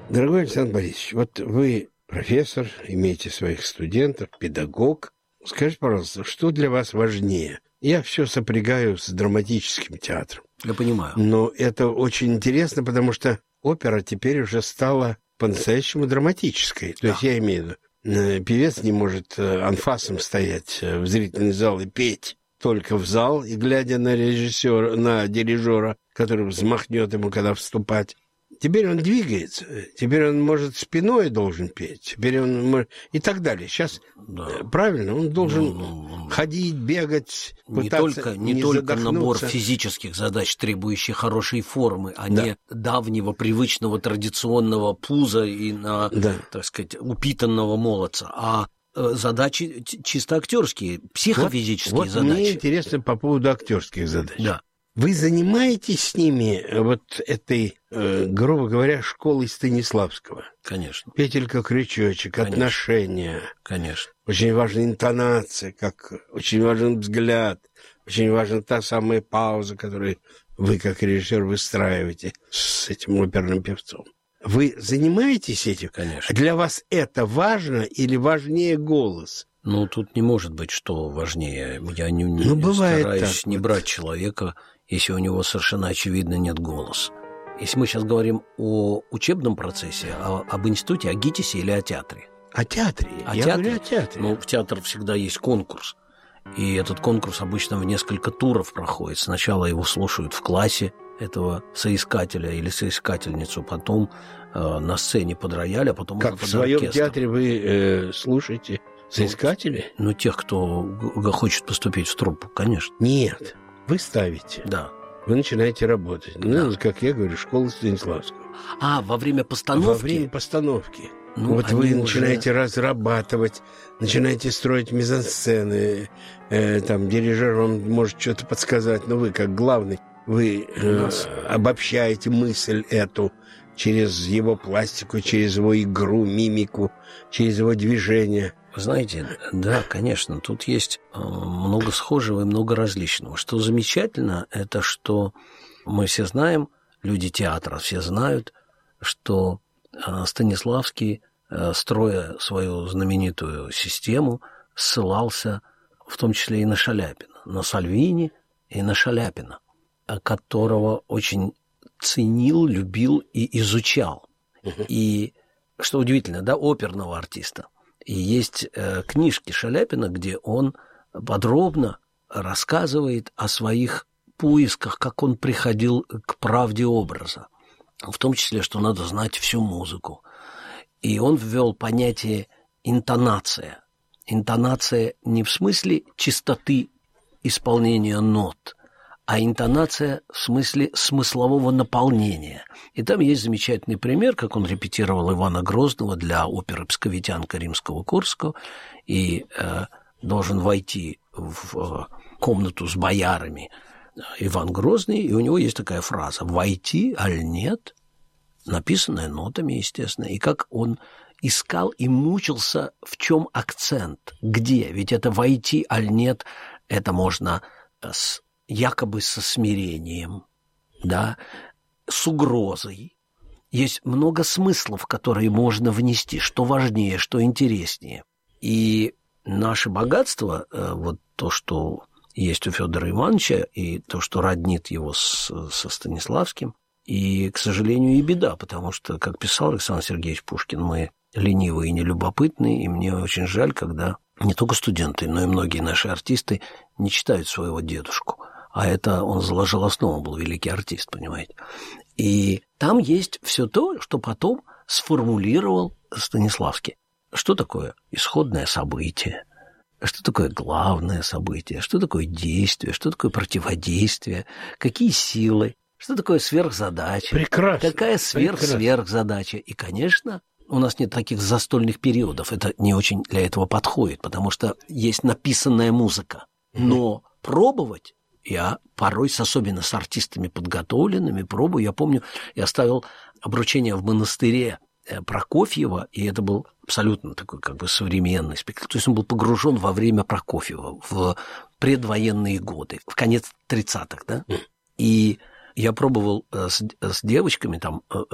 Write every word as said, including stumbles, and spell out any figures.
Дорогой Александр Борисович, вот вы профессор, имеете своих студентов, педагог. Скажите, пожалуйста, что для вас важнее? Я все сопрягаю с драматическим театром. Я понимаю. Но это очень интересно, потому что опера теперь уже стала по-настоящему драматической. То Да. есть я имею в виду, певец не может анфасом стоять в зрительный зал и петь только в зал, и глядя на режиссера, на дирижера, который взмахнет ему, когда вступать. Теперь он двигается, теперь он, может, спиной должен петь, теперь он может... и так далее. Сейчас, Да. правильно, он должен Ну, ну, ходить, бегать, Не пытаться только, не не только набор задохнуться. физических задач, требующих хорошей формы, а Да. не давнего, привычного, традиционного пуза и, на, Да. так сказать, упитанного молодца, а э, задачи ч- чисто актерские, психофизические Вот задачи. мне интересно по поводу актерских задач. Да. Вы занимаетесь с ними вот этой, э, грубо говоря, школой Станиславского? Конечно, Петелька-крючочек, Конечно. отношения. конечно. Очень важна интонация, как очень важен взгляд, очень важна та самая пауза, которую вы, как режиссер, выстраиваете с этим оперным певцом. Вы занимаетесь этим? Конечно. Для вас это важно или важнее голос? Ну, тут не может быть, что важнее. Я не, не- Ну, бывает стараюсь так не вот. брать человека, если у него совершенно очевидно нет голоса. Если мы сейчас говорим о учебном процессе, о- об институте, о ГИТИСе или о театре. О театре. О Я театре? говорю о театре. Ну, в театр всегда есть конкурс. И этот конкурс обычно в несколько туров проходит. Сначала его слушают в классе этого соискателя или соискательницу, потом э, на сцене под рояль, а потом Как уже в под своем оркестр. театре вы э, слушаете соискателей? Ну, тех, кто г- г- хочет поступить в труппу, конечно. Нет. Вы ставите. Да. Вы начинаете работать. Да. Ну, как я говорю, школа Станиславского. А, во время постановки? Во время постановки. Ну, вот они вы уже- начинаете разрабатывать, начинаете строить мизансцены, э, там дирижер вам может что-то подсказать, но вы как главный, вы У э, нас- обобщаете мысль эту через его пластику, через его игру, мимику, через его движение. Вы знаете, да, конечно, тут есть э, много схожего и много различного. Что замечательно, это что мы все знаем, люди театра все знают, что э, Станиславский, э, строя свою знаменитую систему, ссылался в том числе и на Шаляпина, на Сальвини и на Шаляпина, э, которого очень ценил, любил и изучал. И, что удивительно, да, оперного артиста. И есть э, книжки Шаляпина, где он подробно рассказывает о своих поисках, как он приходил к правде образа. В том числе, что надо знать всю музыку. И он ввел понятие интонация. Интонация не в смысле чистоты исполнения нот, а интонация в смысле смыслового наполнения. И там есть замечательный пример, как он репетировал Ивана Грозного для оперы «Псковитянка» Римского-Корского, и э, должен войти в э, комнату с боярами Иван Грозный, и у него есть такая фраза «войти, аль нет?», написанная нотами, естественно, и как он искал и мучился, в чем акцент, где, ведь это «войти, аль нет», это можно с якобы со смирением, да, с угрозой. Есть много смыслов, которые можно внести, что важнее, что интереснее. И наше богатство, вот то, что есть у Федора Ивановича, и то, что роднит его с, со Станиславским, и, к сожалению, и беда, потому что, как писал Александр Сергеевич Пушкин, мы ленивые и нелюбопытные, и мне очень жаль, когда не только студенты, но и многие наши артисты не читают своего дедушку. А это он заложил основу, был великий артист, понимаете. И там есть все то, что потом сформулировал Станиславский. Что такое исходное событие? Что такое главное событие? Что такое действие? Что такое противодействие? Какие силы? Что такое сверхзадача? Прекрасно. Какая Прекрасно. сверхсверхзадача? И, конечно, у нас нет таких застольных периодов. Это не очень для этого подходит, потому что есть написанная музыка. Но пробовать я порой, с особенно с артистами подготовленными, пробую. Я помню, я ставил обручение в монастыре Прокофьева, и это был абсолютно такой как бы современный спектакль. То есть он был погружен во время Прокофьева, в предвоенные годы, в конец тридцатых, да? И я пробовал с, с девочками, там